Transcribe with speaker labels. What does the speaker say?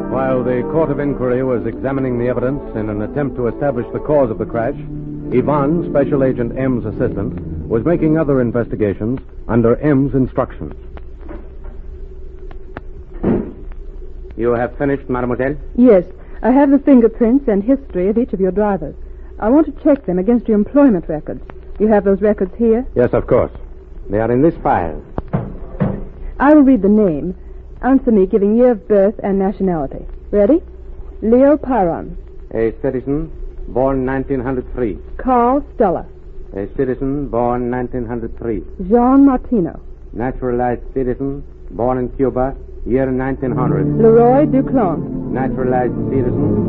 Speaker 1: While the Court of Inquiry was examining the evidence in an attempt to establish the cause of the crash, Yvonne, Special Agent M's assistant, was making other investigations under M's instructions. You have finished, mademoiselle?
Speaker 2: Yes. I have the fingerprints and history of each of your drivers. I want to check them against your employment records. You have those records here?
Speaker 1: Yes, of course. They are in this file.
Speaker 2: I will read the name. Answer me, giving year of birth and nationality. Ready? Leo Pyron.
Speaker 1: A citizen, born 1903.
Speaker 2: Carl Stella.
Speaker 1: A citizen, born 1903.
Speaker 2: Jean Martino.
Speaker 1: Naturalized citizen, born in Cuba, year 1900.
Speaker 2: Leroy Duclon.
Speaker 1: Naturalized citizen,